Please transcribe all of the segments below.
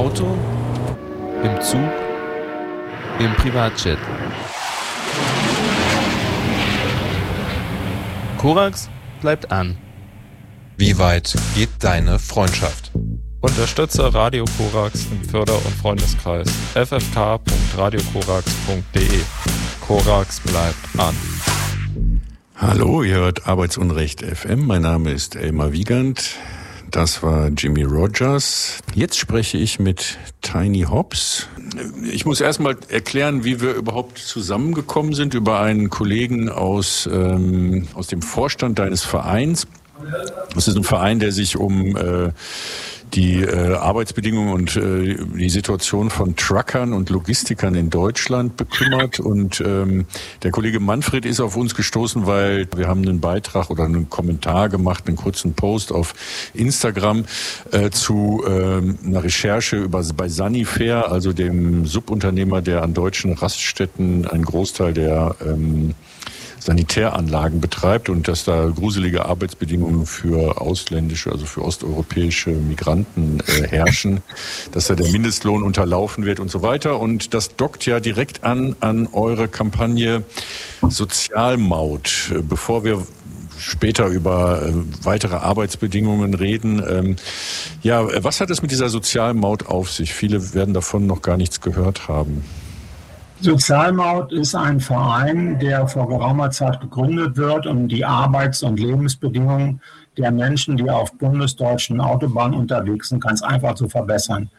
Auto, im Zug, im Privatjet. Korax bleibt an. Wie weit geht deine Freundschaft? Unterstütze Radio Korax im Förder- und Freundeskreis ffk.radiokorax.de. Korax bleibt an. Hallo, ihr hört Arbeitsunrecht FM. Mein Name ist Elmar Wiegand. Das war Jimmy Rogers. Jetzt spreche ich mit Tiny Hobbs. Ich muss erstmal erklären, wie wir überhaupt zusammengekommen sind über einen Kollegen aus dem Vorstand deines Vereins. Das ist ein Verein, der sich um die Arbeitsbedingungen und die Situation von Truckern und Logistikern in Deutschland bekümmert. Und der Kollege Manfred ist auf uns gestoßen, weil wir haben einen Beitrag oder einen Kommentar gemacht, einen kurzen Post auf Instagram zu einer Recherche bei Sanifair, also dem Subunternehmer, der an deutschen Raststätten einen Großteil der Sanitäranlagen betreibt und dass da gruselige Arbeitsbedingungen für ausländische, also für osteuropäische Migranten herrschen, dass da der Mindestlohn unterlaufen wird und so weiter. Und das dockt ja direkt an eure Kampagne Sozialmaut. Bevor wir später über weitere Arbeitsbedingungen reden. Was hat es mit dieser Sozialmaut auf sich? Viele werden davon noch gar nichts gehört haben. Sozialmaut ist ein Verein, der vor geraumer Zeit gegründet wird, um die Arbeits- und Lebensbedingungen der Menschen, die auf bundesdeutschen Autobahnen unterwegs sind, ganz einfach zu verbessern.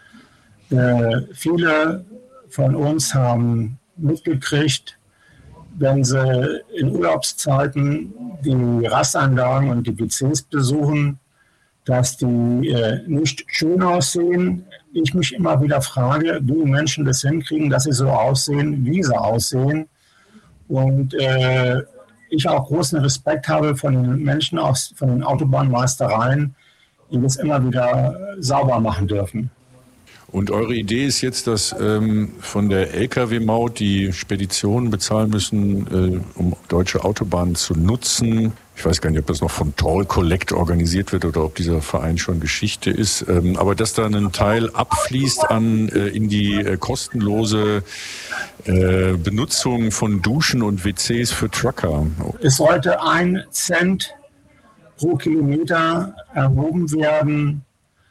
Viele von uns haben mitgekriegt, wenn sie in Urlaubszeiten die Rastanlagen und die WCs besuchen, dass die nicht schön aussehen. Ich mich immer wieder frage, wie Menschen das hinkriegen, dass sie so aussehen, wie sie aussehen. Und ich auch großen Respekt habe von den Menschen von den Autobahnmeistereien, die das immer wieder sauber machen dürfen. Und eure Idee ist jetzt, dass von der Lkw-Maut die Speditionen bezahlen müssen, um deutsche Autobahnen zu nutzen. Ich weiß gar nicht, ob das noch von Toll Collect organisiert wird oder ob dieser Verein schon Geschichte ist. Aber dass da ein Teil abfließt in die kostenlose Benutzung von Duschen und WCs für Trucker. Es sollte 1 Cent pro Kilometer erhoben werden.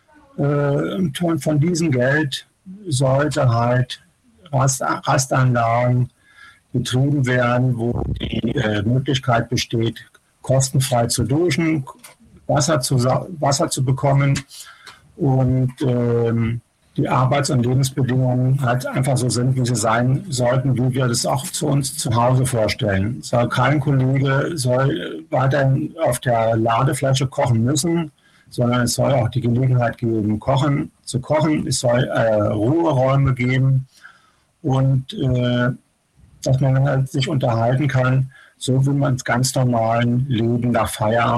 Und von diesem Geld sollte halt Rastanlagen betrieben werden, wo die Möglichkeit besteht, kostenfrei zu duschen, Wasser zu bekommen und die Arbeits- und Lebensbedingungen halt einfach so sind, wie sie sein sollten, wie wir das auch zu uns zu Hause vorstellen. Kein Kollege soll weiterhin auf der Ladefläche kochen müssen, sondern es soll auch die Gelegenheit geben, zu kochen. Es soll Ruheräume geben und dass man halt sich unterhalten kann, so wie man es ganz normalen Leben nach Feierabend